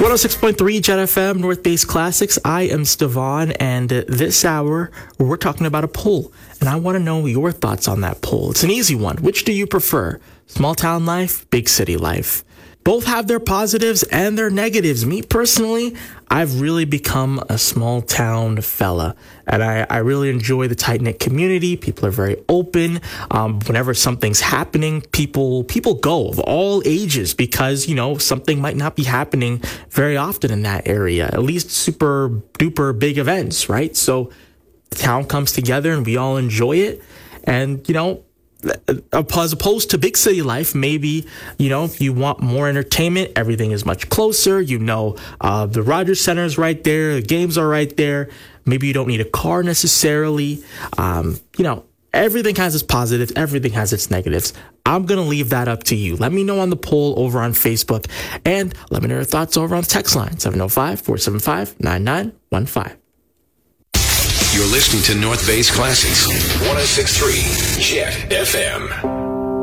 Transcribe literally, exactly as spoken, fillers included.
one oh six point three Jet F M, North Base Classics. I am Stevan, and this hour we're talking about a poll, and I want to know your thoughts on that poll. It's an easy one. Which do you prefer? Small town life, big city life? Both have their positives and their negatives. Me personally, I've really become a small town fella, and I, I really enjoy the tight-knit community. People are very open. Um, whenever something's happening, people people go of all ages because, you know, something might not be happening very often in that area, at least super duper big events, right? So the town comes together and we all enjoy it. And, you know, as opposed to big city life, maybe, you know, if you want more entertainment, everything is much closer. You know, uh, the Rogers Center is right there. The games are right there. Maybe you don't need a car necessarily. Um, you know, everything has its positives. Everything has its negatives. I'm going to leave that up to you. Let me know on the poll over on Facebook, and let me know your thoughts over on the text line, seven oh five, four seven five, nine nine one five. You're listening to North Base Classics, one oh six point three Jet F M.